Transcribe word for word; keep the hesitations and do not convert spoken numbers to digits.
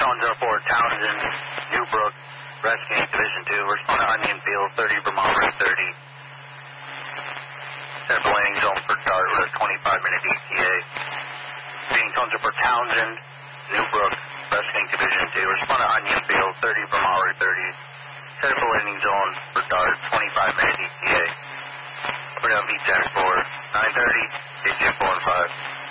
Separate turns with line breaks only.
Tones zero four, Townsend, Newbrook, Rescue Division two, respond to Onion Field, thirty Vermont Route thirty. Set up a landing zone for DART with a twenty-five minute E T A. Being Tones zero four, Townsend, Newbrook, Rescue Division two, respond to Onion Field, thirty Vermont Route thirty. Set up a landing zone for DART, twenty-five minute E T A. Put down V TAC for nine thirty, H F four and five.